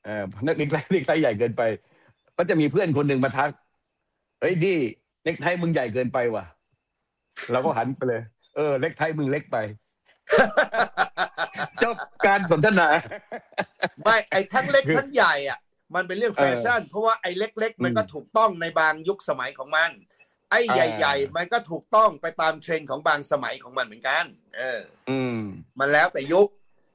เน็กไทใหญ่เกินไปก็จะมีเพื่อนคนหนึ่งมาทักเฮ้ยดิเน็กไทมึงใหญ่เกินไปว่ะเราก็หันไปเลยเน็กไทมึงเล็กไปจบการสนทนาไม่ไอ้ทั้งเล็กทั้งใหญ่อ่ะมันเป็นเรื่องแฟชั่นเพราะว่าไอ้เล็กๆมันก็ถูกต้องในบางยุคสมัยของมันไอ้ใหญ่ๆมันก็ถูกต้องไปตามเทรนด์ของบางสมัยของมันเหมือนกันมันแล้วแต่ยุค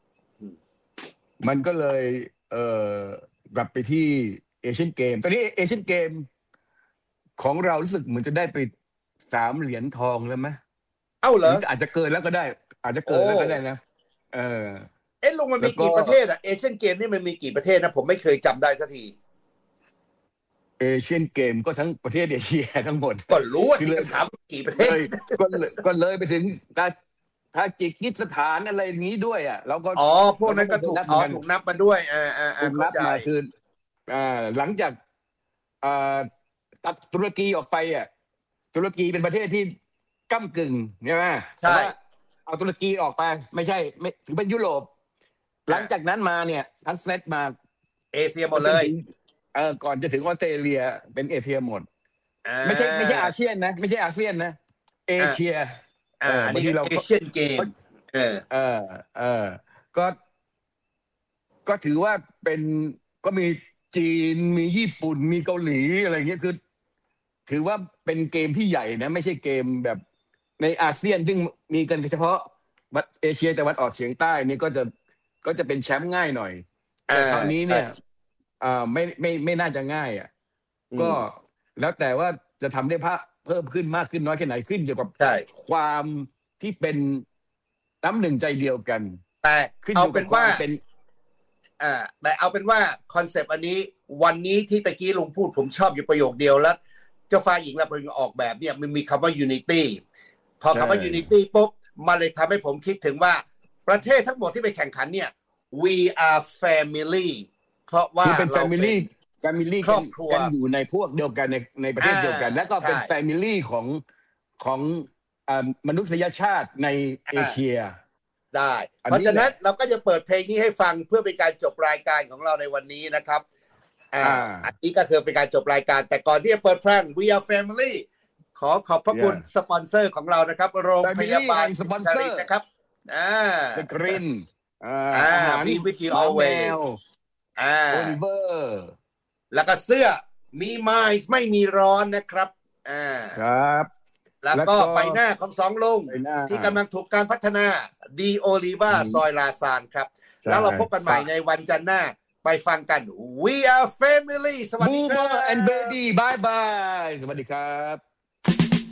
มันก็เลยกลับไปที่เอเชียนเกมตอนนี้เอเชียนเกมของเรารู้สึกเหมือนจะได้ไป3 เหรียญทองแล้วไหมเอ้าเหรออาจจะเกินแล้วก็ได้อาจจะเกินแล้วก็ได้นะลุงมันมีกี่ประเทศอะเอเชียนเกมนี่มันมีกี่ประเทศนะผมไม่เคยจำได้สักทีเอเชียนเกมก็ทั้งประเทศเอเชียทั้งหมดก็รู้ว่าสิถามกี่ประเทศก็เลยไปถึงทาจิกิสถานอะไรอย่างนี้ด้วยอ่ะแล้วก็พวกนั้นก็ถูกนับมาด้วยถูกนับมาคือหลังจากตัดตุรกีออกไปอ่ะตุรกีเป็นประเทศที่ก้ำกึ่งใช่ไหมใช่เอาตุรกีออกไปไม่ถือเป็นยุโรปหลังจากนั้นมาเนี่ยทั้งเซตมาเอเชียหมดเลยก่อนจะถึงออสเตรเลียเป็นเอเชียหมดไม่ใช่อาเซียนนะไม่ใช่อาเซียนนะเอเชียอันนี้เราเอเชียนเกมก็ถือว่าเป็นก็มีจีนมีญี่ปุ่นมีเกาหลีอะไรเงี้ยคือถือว่าเป็นเกมที่ใหญ่นะไม่ใช่เกมแบบในอาเซียนซึ่งมีกันเฉพาะเอเชียตะวันออกเฉียงใต้นี่ก็จะเป็นแชมป์ง่ายหน่อยแต่คราวนี้เนี่ยไม่น่าจะง่ายอ่ะก็แล้วแต่ว่าจะทำได้เพิ่มขึ้นมากขึ้นน้อยแค่ไหนขึ้นเกี่ยวกับความที่เป็นน้ำหนึ่งใจเดียวกันแต่เอาเป็นว่าแต่เอาเป็นว่าคอนเซปต์อันนี้วันนี้ที่ตะกี้ลุงพูดผมชอบอยู่ประโยคเดียวแล้วเจ้าฟ้าหญิงและพลออกแบบเนี่ยมันมีคำว่า unity พอคำว่า unity ปุ๊บมันเลยทำให้ผมคิดถึงว่าประเทศทั้งหมดที่ไปแข่งขันเนี่ย we are family เพราะว่าเป็น family ครอบครัวกันอยู่ในพวกเดียวกันในประเทศเดียวกันแล้วก็เป็น family ของมนุษยชาติในเอเชียได้เพราะฉะนั้นเราก็จะเปิดเพลงนี้ให้ฟังเพื่อเป็นการจบรายการของเราในวันนี้นะครับอันนี้ก็คือเป็นการจบรายการแต่ก่อนที่จะเปิดเพลง We Are Family ขอบพระคุณสปอนเซอร์ของเรานะครับโรงพยาบาลสปอนเซอร์นะครับกรินมีวิธี always โอลิเวอร์แล้วก็เสื้อมีไม้ไม่มีร้อนนะครับครับแล้วก็ใบหน้าของ2 ลุงที่กำลังถูกการพัฒนาดีโอลิวาซอยลาซานครับแล้วเราพบกันใหม่ในวันจันทร์หน้าไปฟังกัน We Are Family สวัสดีครับ Boomer and Baby บายบายสวัสดีครับ